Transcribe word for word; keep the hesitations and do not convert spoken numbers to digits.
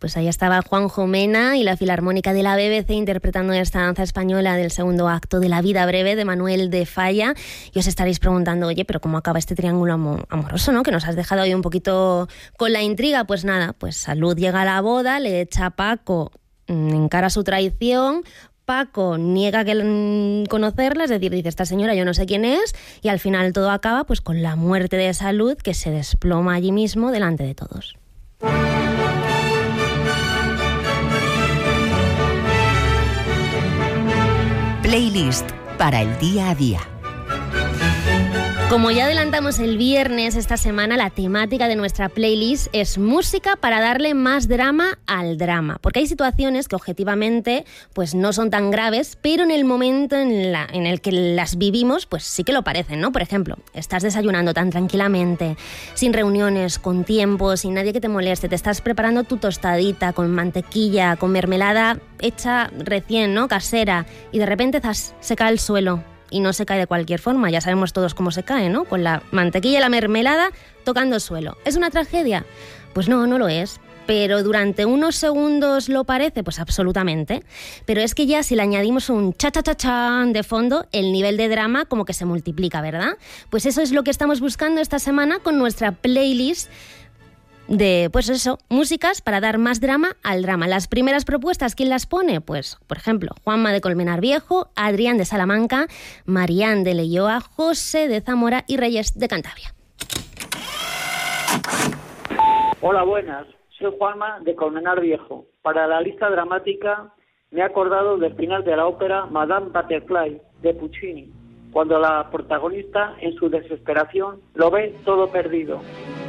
Pues ahí estaba Juanjo Mena y la Filarmónica de la B B C interpretando esta danza española del segundo acto de La vida breve de Manuel de Falla. Y os estaréis preguntando, oye, pero ¿cómo acaba este triángulo amoroso, no? Que nos has dejado ahí un poquito con la intriga. Pues nada, pues Salud llega a la boda, le echa a Paco, encara su traición. Paco niega que conocerla, es decir, dice, esta señora yo no sé quién es, y al final todo acaba pues con la muerte de Salud, que se desploma allí mismo delante de todos. Playlist para el día a día. Como ya adelantamos el viernes, esta semana la temática de nuestra playlist es música para darle más drama al drama. Porque hay situaciones que objetivamente pues no son tan graves, pero en el momento en, la, en el que las vivimos, pues sí que lo parecen, ¿no? Por ejemplo, estás desayunando tan tranquilamente, sin reuniones, con tiempo, sin nadie que te moleste, te estás preparando tu tostadita con mantequilla, con mermelada hecha recién, ¿no? Casera, y de repente zas, se cae el suelo. Y no se cae de cualquier forma, ya sabemos todos cómo se cae, ¿no? Con la mantequilla y la mermelada tocando el suelo. ¿Es una tragedia? Pues no, no lo es. Pero durante unos segundos lo parece, pues absolutamente. Pero es que ya si le añadimos un cha-cha-cha-chan de fondo, el nivel de drama como que se multiplica, ¿verdad? Pues eso es lo que estamos buscando esta semana con nuestra playlist de, pues eso, músicas para dar más drama al drama. Las primeras propuestas, ¿quién las pone? Pues, por ejemplo, Juanma de Colmenar Viejo, Adrián de Salamanca, Marián de Leioa, José de Zamora y Reyes de Cantabria. Hola, buenas. Soy Juanma de Colmenar Viejo. Para la lista dramática me he acordado del final de la ópera Madame Butterfly de Puccini, cuando la protagonista, en su desesperación, lo ve todo perdido.